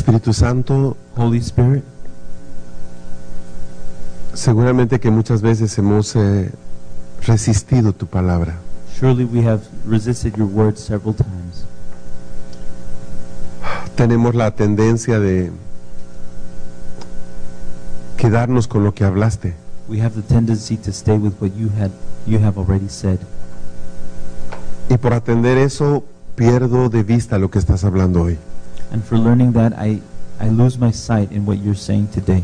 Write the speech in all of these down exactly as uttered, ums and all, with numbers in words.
Espíritu Santo, Holy Spirit, seguramente que muchas veces hemos eh, resistido tu palabra. surely we have resisted your word several times. Tenemos la tendencia de quedarnos con lo que hablaste. We have the tendency to stay with what you had you have already said. Y por atender eso, pierdo de vista lo que estás hablando hoy. And for learning that, I, I lose my sight in what you're saying today.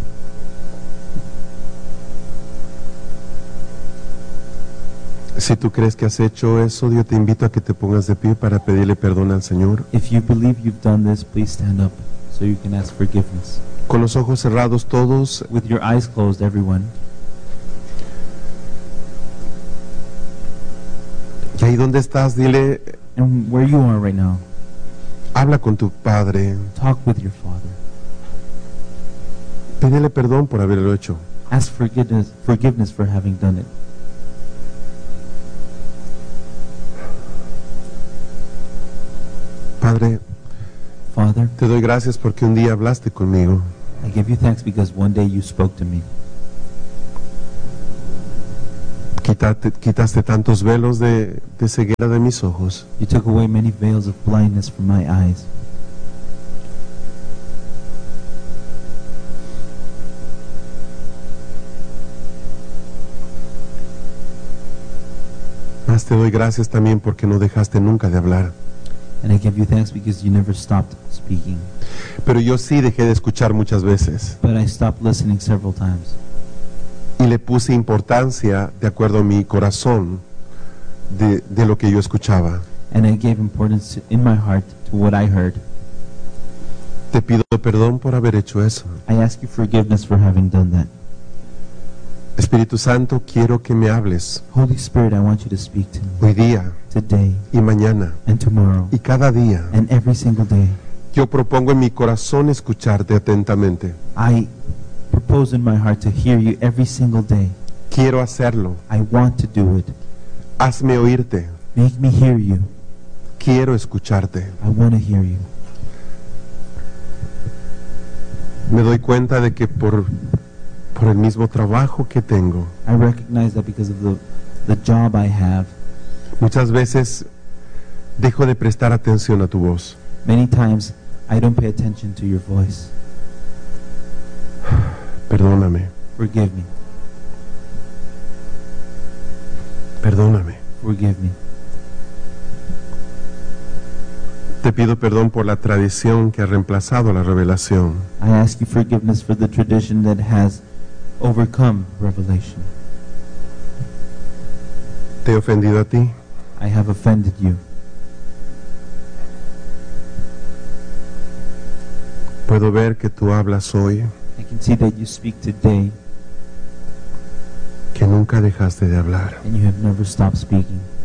Si tú crees que has hecho eso, yo te invito a que te pongas de pie para pedirle perdón al Señor. If you believe you've done this, please stand up so you can ask forgiveness. Con los ojos cerrados todos, With your eyes closed, everyone. y ahí donde estás, dile, And where you are right now, habla con tu Padre, talk with your Father. pídele perdón por haberlo hecho. Ask forgiveness, forgiveness for having done it. Padre, Father, te doy gracias porque un día hablaste conmigo. I give you thanks because one day you spoke to me. Quitaste, quitaste tantos velos de, de ceguera de mis ojos. You took away many veils of blindness from my eyes. Mas te doy gracias también porque no dejaste nunca de hablar. And I give you thanks because you never stopped speaking. Pero yo sí dejé de escuchar muchas veces. But I stopped listening several times. Y le puse importancia de acuerdo a mi corazón de, de lo que yo escuchaba. And I gave importance to, in my heart to what I heard. Te pido perdón por haber hecho eso. I ask you forgiveness for having done that. Espíritu Santo, quiero que me hables Holy Spirit, I want you to speak to me hoy día today y mañana and tomorrow y cada día. and every single day. Yo propongo en mi corazón escucharte atentamente. I propose in my heart to hear you every single day. Quiero hacerlo. I want to do it. Hazme oírte. Make me hear you. Quiero escucharte. I want to hear you. Me doy cuenta de que por, por el mismo trabajo que tengo, I recognize that because of the, the job I have, muchas veces dejo de prestar atención a tu voz. many times I don't pay attention to your voice. Perdóname, Forgive me. perdóname. Forgive me. Te pido perdón por la tradición que ha reemplazado la revelación. I ask you forgiveness for the tradition that has overcome revelation. ¿Te he ofendido a ti? I have offended you. Puedo ver que tú hablas hoy, I can see that you speak today que nunca dejaste de hablar. and you have never stopped speaking.